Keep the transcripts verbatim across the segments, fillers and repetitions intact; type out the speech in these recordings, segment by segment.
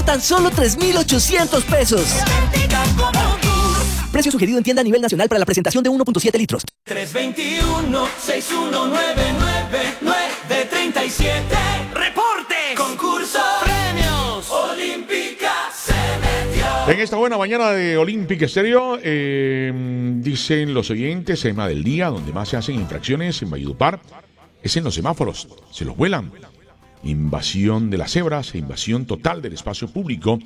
tan solo tres mil ochocientos pesos. Precio sugerido en tienda a nivel nacional para la presentación de uno punto siete litros. tres dos uno, seis uno nueve nueve nueve tres siete. ¡Reporte! Concurso. Premios. Olímpica se metió. En esta buena mañana de Olímpica Estéreo, eh, dicen los oyentes, tema del día, donde más se hacen infracciones en Valledupar, es en los semáforos. Se los vuelan. Invasión de las cebras e invasión total del espacio público.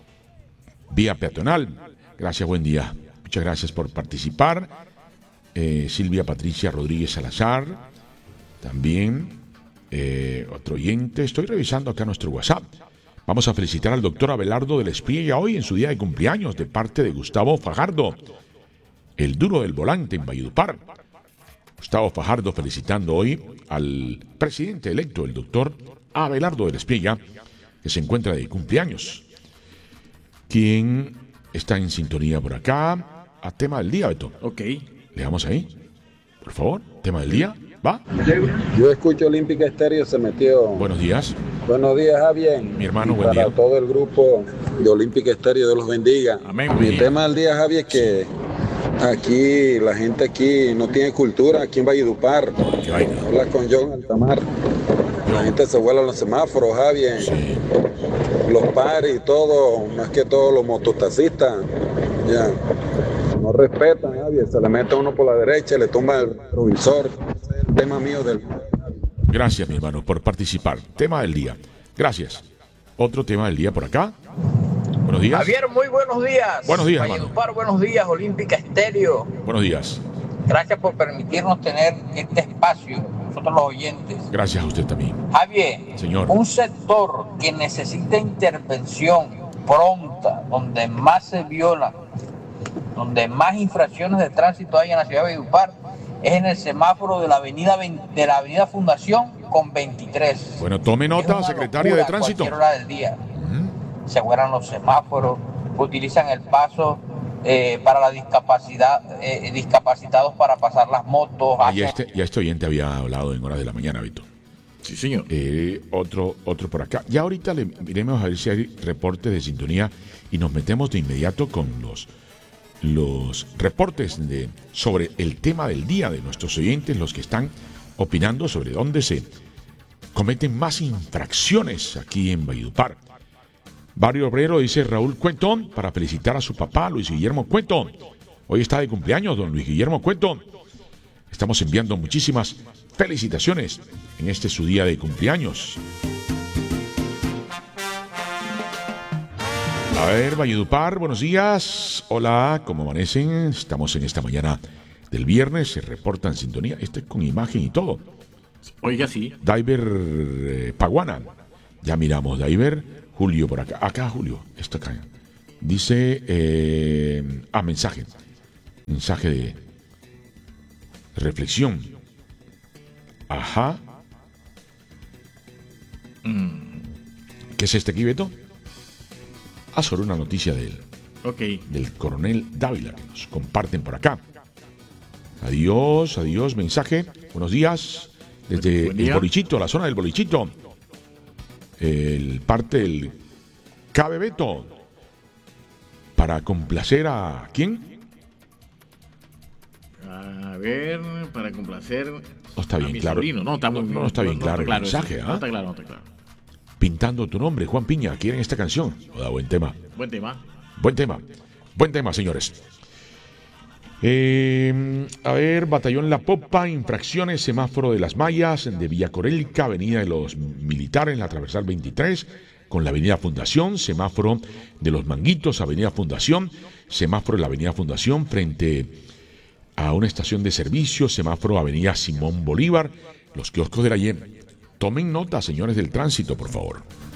Vía peatonal. Gracias, buen día. Muchas gracias por participar. Eh, Silvia Patricia Rodríguez Salazar. También eh, otro oyente. Estoy revisando acá nuestro WhatsApp. Vamos a felicitar al doctor Abelardo del Espriella hoy en su día de cumpleaños de parte de Gustavo Fajardo, el duro del volante en Valledupar. Gustavo Fajardo felicitando hoy al presidente electo, el doctor Abelardo del Espriella, que se encuentra de cumpleaños. ¿Quién está en sintonía por acá? A tema del día, Beto. Ok. Le damos ahí, por favor. Tema del día, ¿va? Yo escucho Olímpica Estéreo, se metió. Buenos días. Buenos días, Javier. Mi hermano, y buen para día. todo el grupo de Olímpica Estéreo, Dios los bendiga. Amén. Mi tema del día, Javier, es que aquí, la gente aquí no tiene cultura, aquí en Valledupar. Qué vaina. Habla con John Altamar. La gente se vuela los semáforos, Javier. Sí. Los pares y todo, más que todo los mototaxistas. Ya. No respetan, Javier. Se le mete uno por la derecha, le tumba el retrovisor. Ese es el tema mío del. Gracias, mi hermano, por participar. Tema del día. Gracias. Otro tema del día por acá. Buenos días. Javier, muy buenos días. Buenos días, hermano. Valledupar, buenos días, Olímpica Estéreo. Buenos días. Gracias por permitirnos tener este espacio, nosotros los oyentes. Gracias a usted también. Javier, Señor. un sector que necesita intervención pronta, donde más se violan, donde más infracciones de tránsito hay en la ciudad de Valledupar, es en el semáforo de la avenida de la avenida Fundación con veintitrés. Bueno, tome nota, Es una secretaria locura de Tránsito. a cualquier hora del día. Ujú. Se vuelan los semáforos, utilizan el paso eh, para la discapacidad, eh, discapacitados para pasar las motos. Ah, ya, hacia- este, ya este oyente había hablado en horas de la mañana, Vito. Sí, señor. Eh, otro, otro por acá. Ya ahorita le miremos a ver si hay reportes de sintonía y nos metemos de inmediato con los, los reportes de, sobre el tema del día de nuestros oyentes, los que están opinando sobre dónde se cometen más infracciones aquí en Valledupar. Barrio Obrero, dice Raúl Cuento, para felicitar a su papá, Luis Guillermo Cuento. Hoy está de cumpleaños, don Luis Guillermo Cuento. Estamos enviando muchísimas felicitaciones en este su día de cumpleaños. A ver, Valledupar, buenos días. Hola, ¿cómo amanecen? Estamos en esta mañana del viernes, se reporta en sintonía. Este es con imagen y todo. Oiga, sí. Diver eh, Paguana. Ya miramos, Diver. Julio por acá. Acá, Julio. Esto acá. Dice. Eh, ah, mensaje. Mensaje de reflexión. Ajá. ¿Qué es este aquí, Beto? Ah, sobre una noticia de él. Ok. Del coronel Dávila que nos comparten por acá. Adiós, adiós, mensaje. Buenos días. Desde Buen el día. Bolichito, la zona del Bolichito. El parte del Cabe Beto. Para complacer a ¿quién? A ver, para complacer. No está a bien mi claro. sobrino. No, está muy No, no está bien claro el mensaje, eso. ¿ah? No está claro, no está claro. Pintando tu nombre, Juan Piña. ¿Quieren esta canción? Oda, buen tema. Buen tema. Buen tema. Buen tema, señores. Eh, a ver, Batallón La Popa, infracciones, semáforo de las Mayas, de Villacorelca, Avenida de los Militares, la Transversal veintitrés, con la Avenida Fundación, semáforo de los Manguitos, Avenida Fundación, semáforo de la Avenida Fundación, frente a una estación de servicio, semáforo Avenida Simón Bolívar, los kioscos de la Yem. Tomen nota, señores del tránsito, por favor.